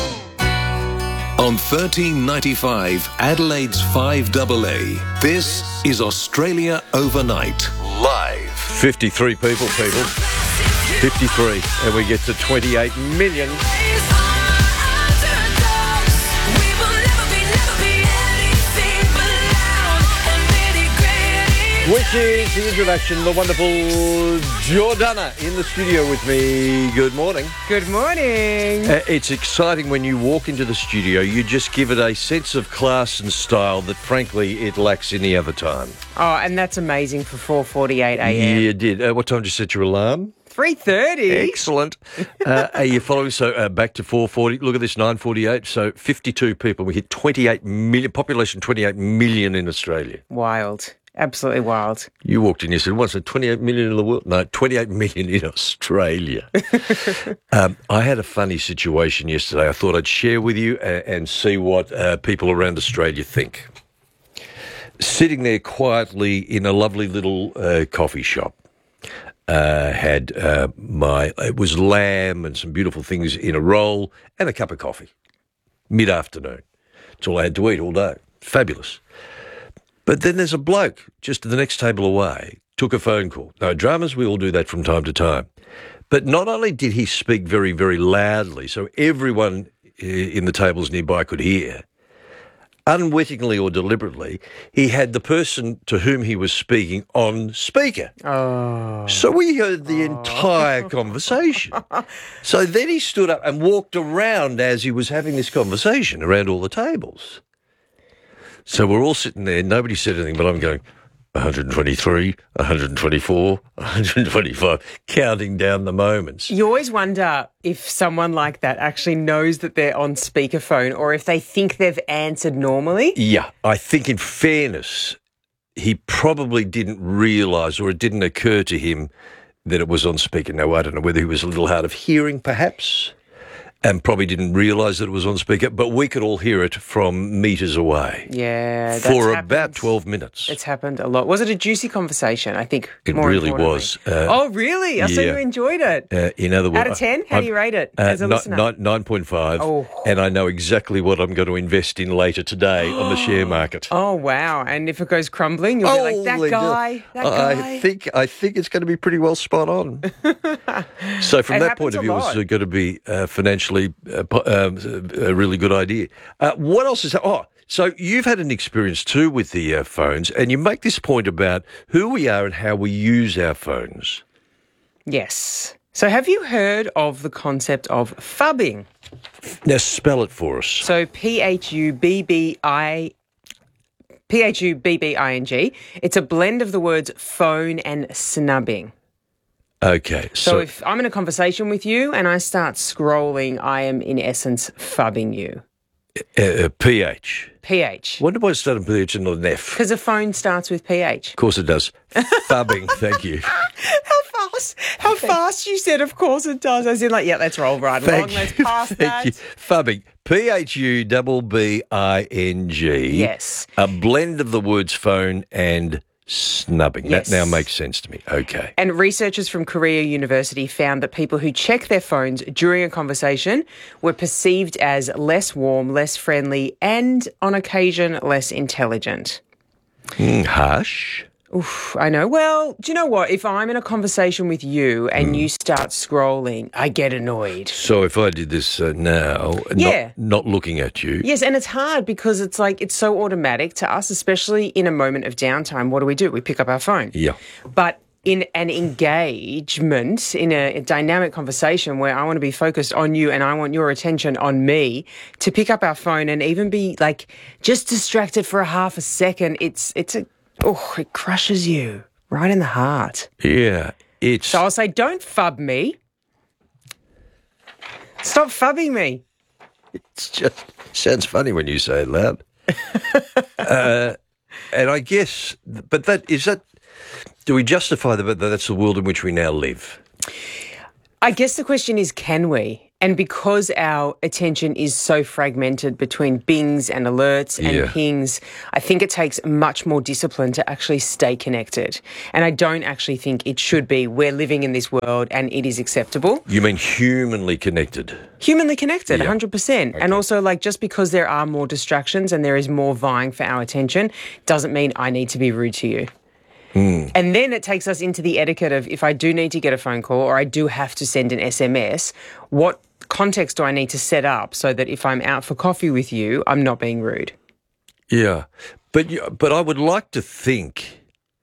On 1395 Adelaide's 5AA, this is Australia Overnight, live. 53 people. 53. And we get to 28 million. Which is the introduction, the wonderful Jordana in the studio with me. Good morning. Good morning. It's exciting when you walk into the studio. You just give it a sense of class and style that, frankly, it lacks any other time. Oh, and that's amazing for 4:48 a.m. You did. What time did you set your alarm? 3:30. Excellent. Are you following? So back to 4:40. Look at this, 9:48. So 52 people. We hit 28 million, population 28 million in Australia. Wild. Absolutely wild. You walked in, you said, what's it, 28 million in the world? No, 28 million in Australia. I had a funny situation yesterday I thought I'd share with you and see what people around Australia think. Sitting there quietly in a lovely little coffee shop, it was lamb and some beautiful things in a roll and a cup of coffee, mid-afternoon. It's all I had to eat all day. Fabulous. But then there's a bloke just the next table away, took a phone call. No dramas, we all do that from time to time. But not only did he speak very, very loudly, so everyone in the tables nearby could hear, unwittingly or deliberately, he had the person to whom he was speaking on speaker. Oh. So we heard the entire conversation. So then he stood up and walked around as he was having this conversation around all the tables. So we're all sitting there, nobody said anything, but I'm going, 123, 124, 125, counting down the moments. You always wonder if someone like that actually knows that they're on speakerphone or if they think they've answered normally. Yeah, I think in fairness, he probably didn't realise or it didn't occur to him that it was on speaker. Now, I don't know whether he was a little hard of hearing, perhaps, and probably didn't realise that it was on speaker, but we could all hear it from metres away. Yeah, that's for happened. About 12 minutes. It's happened a lot. Was it a juicy conversation, I think? It more really importantly. was. Oh, really? I saw you enjoyed it. In other words, out of 10, how do you rate it as a listener? 9.5, Oh. and I know exactly what I'm going to invest in later today on the share market. Oh, wow. And if it goes crumbling, you'll be like, that guy. I think it's going to be pretty well spot on. So from that point of view, it's going to be financially a really good idea. What else is that? Oh, so you've had an experience too with the phones, and you make this point about who we are and how we use our phones. Yes. So have you heard of the concept of phubbing? Now spell it for us. So Phubbing. It's a blend of the words phone and snubbing. Okay. So if I'm in a conversation with you and I start scrolling, I am in essence phubbing you. PH. PH. Why do I start a PH and not an F? Because a phone starts with PH. Of course it does. Phubbing, thank you. How fast you said, of course it does. I said, yeah, let's roll right along. Let's pass that. Thank you. Phubbing. Phubbing. Yes. A blend of the words phone and snubbing. Yes. That now makes sense to me. Okay. And researchers from Korea University found that people who check their phones during a conversation were perceived as less warm, less friendly, and on occasion less intelligent. Harsh. Oof, I know. Well, do you know what? If I'm in a conversation with you and you start scrolling, I get annoyed. So if I did this now, not looking at you. Yes, and it's hard because it's like it's so automatic to us, especially in a moment of downtime. What do? We pick up our phone. Yeah. But in an engagement, in a dynamic conversation where I want to be focused on you and I want your attention on me, to pick up our phone and even be like just distracted for a half a second, it crushes you right in the heart. Yeah, So I'll say, don't fub me. Stop fubbing me. It's just sounds funny when you say it loud. And I guess, but do we justify that that's the world in which we now live? I guess the question is, can we? And because our attention is so fragmented between bings and alerts and pings, I think it takes much more discipline to actually stay connected. And I don't actually think it should be. We're living in this world and it is acceptable. You mean humanly connected? Humanly connected, 100%. Okay. And also, like, just because there are more distractions and there is more vying for our attention doesn't mean I need to be rude to you. And then it takes us into the etiquette of, if I do need to get a phone call or I do have to send an SMS, what context do I need to set up so that if I'm out for coffee with you, I'm not being rude? Yeah, but I would like to think,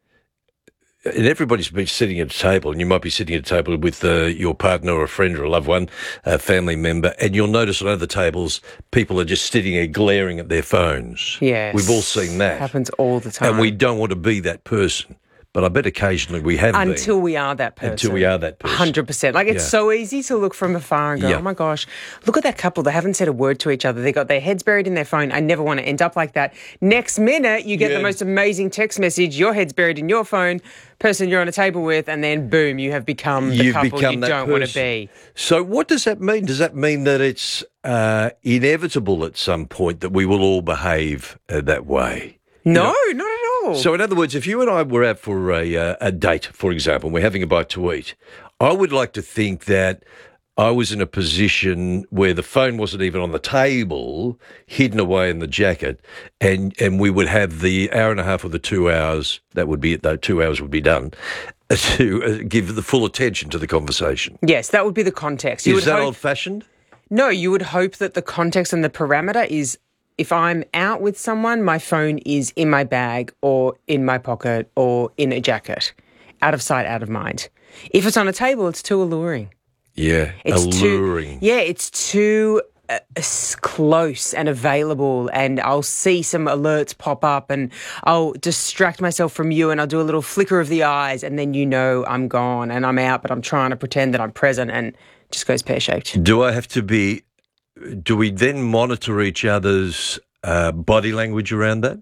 and everybody's been sitting at a table, and you might be sitting at a table with your partner or a friend or a loved one, a family member, and you'll notice on other tables people are just sitting there glaring at their phones. Yes. We've all seen that. It happens all the time. And we don't want to be that person. But I bet occasionally we have been. Until we are that person. 100%. Like, it's so easy to look from afar and go, oh my gosh, look at that couple. They haven't said a word to each other. They got their heads buried in their phone. I never want to end up like that. Next minute, you get the most amazing text message. Your head's buried in your phone, person you're on a table with, and then boom, you have become the couple you don't want to be. So what does that mean? Does that mean that it's inevitable at some point that we will all behave that way? No, not at all. So, in other words, if you and I were out for a date, for example, and we're having a bite to eat, I would like to think that I was in a position where the phone wasn't even on the table, hidden away in the jacket, and we would have the hour and a half or the 2 hours, that would be it, though 2 hours would be done, to give the full attention to the conversation. Yes, that would be the context. Is that old-fashioned? No, you would hope that the context and the parameter is, if I'm out with someone, my phone is in my bag or in my pocket or in a jacket. Out of sight, out of mind. If it's on a table, it's too alluring. Yeah, alluring. It's too close and available, and I'll see some alerts pop up and I'll distract myself from you and I'll do a little flicker of the eyes and then you know I'm gone and I'm out, but I'm trying to pretend that I'm present, and it just goes pear-shaped. Do we then monitor each other's body language around that?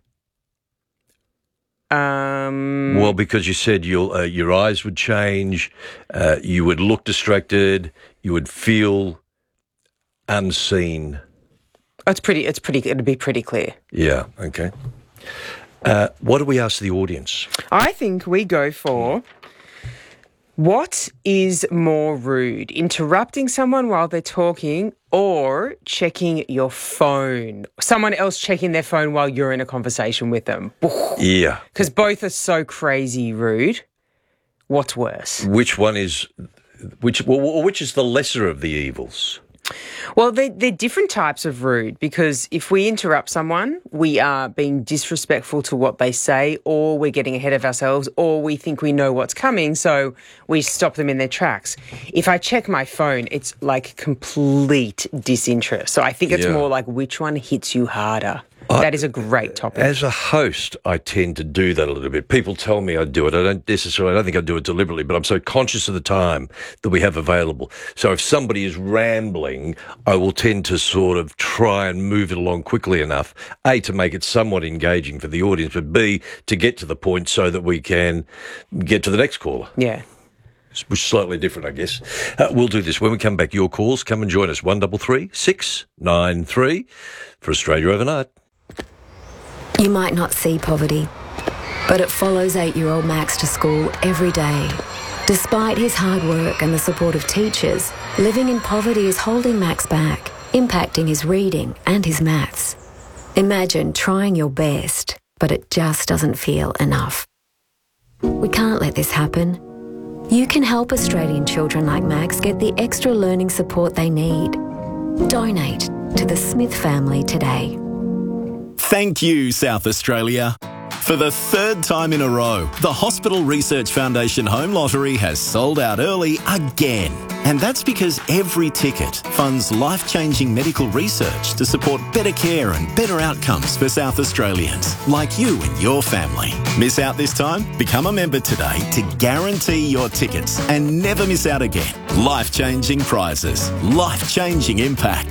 Well, because you said your eyes would change, you would look distracted, you would feel unseen. It'd be pretty clear. Yeah. Okay. What do we ask the audience? I think we go for, what is more rude, interrupting someone while they're talking or checking your phone? Someone else checking their phone while you're in a conversation with them. Yeah. Because both are so crazy rude. What's worse? Which is the lesser of the evils? Well, they're different types of rude, because if we interrupt someone, we are being disrespectful to what they say, or we're getting ahead of ourselves, or we think we know what's coming, so we stop them in their tracks. If I check my phone, it's like complete disinterest. So I think it's more like, which one hits you harder? That is a great topic. As a host, I tend to do that a little bit. People tell me I do it. I don't think I do it deliberately, but I'm so conscious of the time that we have available. So if somebody is rambling, I will tend to sort of try and move it along quickly enough, A, to make it somewhat engaging for the audience, but B, to get to the point so that we can get to the next caller. Yeah. Which is slightly different, I guess. We'll do this. When we come back, your calls, come and join us. 133 693 for Australia Overnight. You might not see poverty, but it follows 8-year-old Max to school every day. Despite his hard work and the support of teachers, living in poverty is holding Max back, impacting his reading and his maths. Imagine trying your best, but it just doesn't feel enough. We can't let this happen. You can help Australian children like Max get the extra learning support they need. Donate to the Smith family today. Thank you, South Australia. For the third time in a row, the Hospital Research Foundation Home Lottery has sold out early again. And that's because every ticket funds life-changing medical research to support better care and better outcomes for South Australians, like you and your family. Miss out this time? Become a member today to guarantee your tickets and never miss out again. Life-changing prizes, life-changing impact.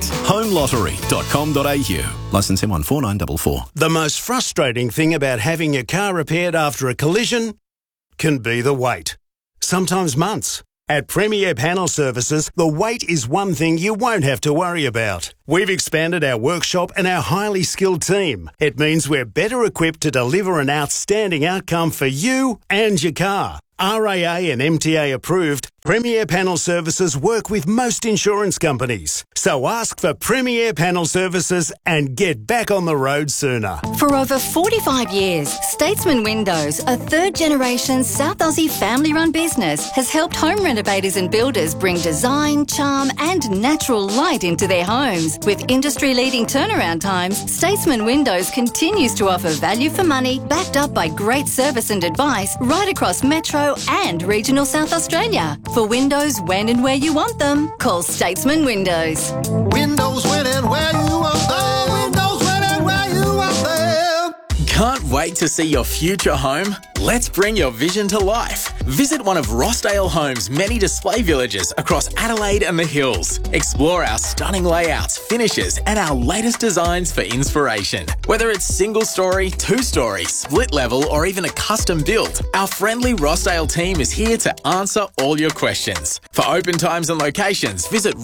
Homelottery.com.au. Licence M14944. The most frustrating thing about having your car repaired after a collision can be the wait. Sometimes months. At Premier Panel Services, the wait is one thing you won't have to worry about. We've expanded our workshop and our highly skilled team. It means we're better equipped to deliver an outstanding outcome for you and your car. RAA and MTA approved, Premier Panel Services work with most insurance companies. So ask for Premier Panel Services and get back on the road sooner. For over 45 years, Statesman Windows, a third-generation South Aussie family-run business, has helped home renovators and builders bring design, charm and natural light into their homes. With industry-leading turnaround times, Statesman Windows continues to offer value for money, backed up by great service and advice right across Metro and regional South Australia. For windows when and where you want them, call Statesman Windows. Windows when and where you want them. Windows when and where you want them. Can't wait to see your future home? Let's bring your vision to life. Visit one of Rossdale Homes' many display villages across Adelaide and the Hills. Explore our stunning layouts, finishes and our latest designs for inspiration. Whether it's single story, two-story, split level or even a custom build, our friendly Rossdale team is here to answer all your questions. For open times and locations, visit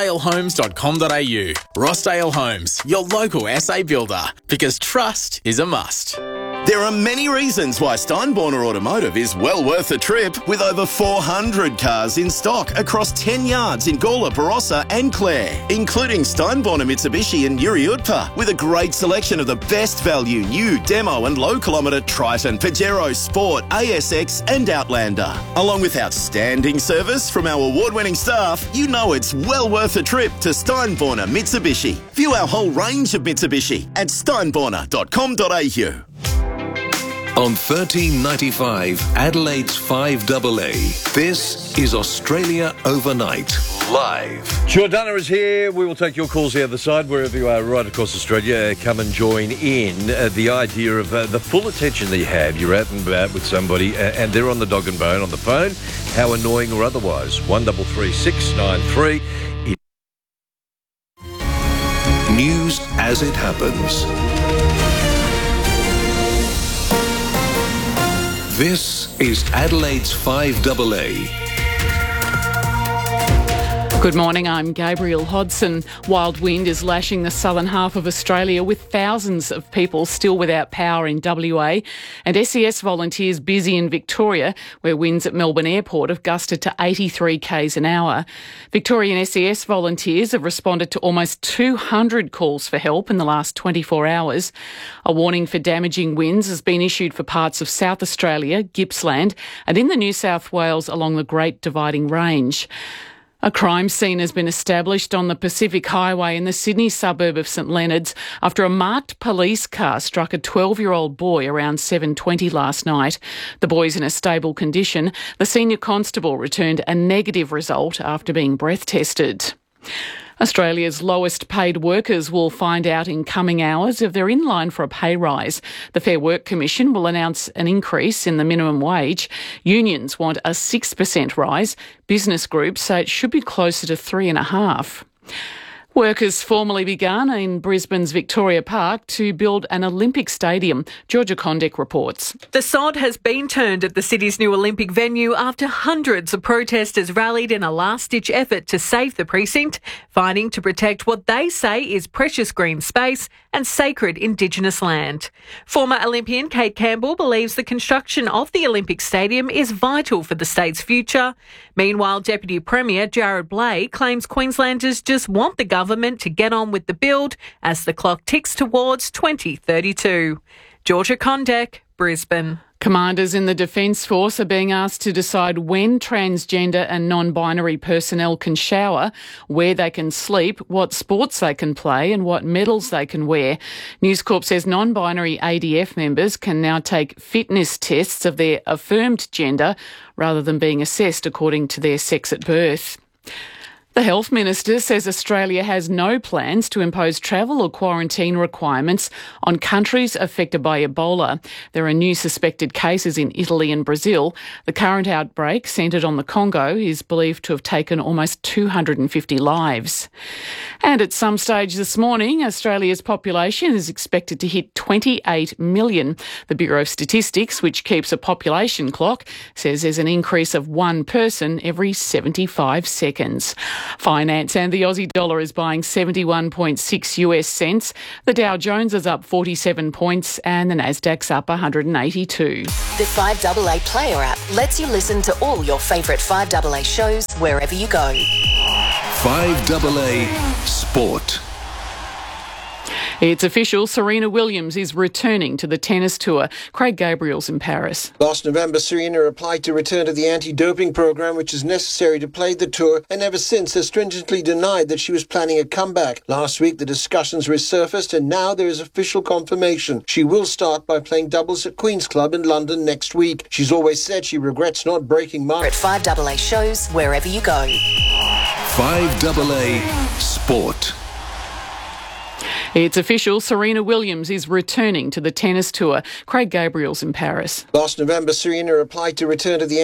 rossdalehomes.com.au. Rossdale Homes, your local SA builder, because trust is a must. There are many reasons why Steinborner Automotive is well worth a trip, with over 400 cars in stock across 10 yards in Gawler, Barossa and Clare, including Steinborner Mitsubishi and Yuri Utpa, with a great selection of the best value new demo and low kilometre Triton, Pajero Sport, ASX and Outlander. Along with outstanding service from our award-winning staff, you know it's well worth a trip to Steinborner Mitsubishi. View our whole range of Mitsubishi at steinborner.com.au. On 1395 Adelaide's 5AA, this is Australia Overnight, live. Jordana is here. We will take your calls the other side, wherever you are, right across Australia. Come and join in. The idea of the full attention that you have. You're out and about with somebody and they're on the dog and bone on the phone, how annoying or otherwise. 133693. News as it happens. This is Adelaide's 5AA. Good morning, I'm Gabrielle Hodson. Wild wind is lashing the southern half of Australia with thousands of people still without power in WA and SES volunteers busy in Victoria, where winds at Melbourne Airport have gusted to 83 k's an hour. Victorian SES volunteers have responded to almost 200 calls for help in the last 24 hours. A warning for damaging winds has been issued for parts of South Australia, Gippsland and in the New South Wales along the Great Dividing Range. A crime scene has been established on the Pacific Highway in the Sydney suburb of St Leonards after a marked police car struck a 12-year-old boy around 7:20 last night. The boy's in a stable condition. The senior constable returned a negative result after being breath tested. Australia's lowest paid workers will find out in coming hours if they're in line for a pay rise. The Fair Work Commission will announce an increase in the minimum wage. Unions want a 6% rise. Business groups say it should be closer to 3.5%. Workers formally began in Brisbane's Victoria Park to build an Olympic stadium. Georgia Condek reports. The sod has been turned at the city's new Olympic venue after hundreds of protesters rallied in a last-ditch effort to save the precinct, fighting to protect what they say is precious green space and sacred Indigenous land. Former Olympian Kate Campbell believes the construction of the Olympic Stadium is vital for the state's future. Meanwhile, Deputy Premier Jared Blake claims Queenslanders just want the government to get on with the build as the clock ticks towards 2032. Georgia Condek, Brisbane. Commanders in the Defence Force are being asked to decide when transgender and non-binary personnel can shower, where they can sleep, what sports they can play and what medals they can wear. News Corp says non-binary ADF members can now take fitness tests of their affirmed gender rather than being assessed according to their sex at birth. The Health Minister says Australia has no plans to impose travel or quarantine requirements on countries affected by Ebola. There are new suspected cases in Italy and Brazil. The current outbreak, centred on the Congo, is believed to have taken almost 250 lives. And at some stage this morning, Australia's population is expected to hit 28 million. The Bureau of Statistics, which keeps a population clock, says there's an increase of one person every 75 seconds. Finance and the Aussie dollar is buying 71.6 US cents. The Dow Jones is up 47 points and the Nasdaq's up 182. The 5AA Player app lets you listen to all your favourite 5AA shows wherever you go. 5AA Sport. It's official, Serena Williams is returning to the tennis tour. Craig Gabriel's in Paris. Last November, Serena applied to return to the anti-doping program, which is necessary to play the tour, and ever since has stringently denied that she was planning a comeback. Last week, the discussions resurfaced, and now there is official confirmation. She will start by playing doubles at Queen's Club in London next week. She's always said she regrets not breaking At 5AA shows wherever you go. 5AA Sport. It's official, Serena Williams is returning to the tennis tour. Craig Gabriel's in Paris. Last November, Serena applied to return to the